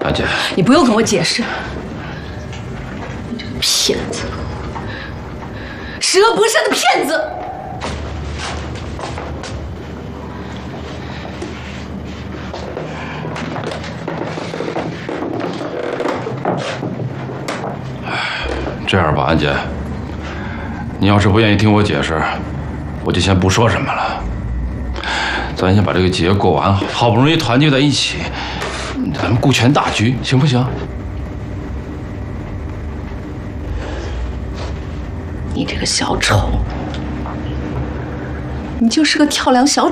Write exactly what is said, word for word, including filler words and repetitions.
安姐， 你不用跟我解释，你这个骗子，十恶不赦的骗子！ 这样吧，安姐，你要是不愿意听我解释，我就先不说什么了。咱先把这个节过完，好不容易团聚在一起，咱们顾全大局，行不行？ 你这个小丑，你就是个跳梁小丑。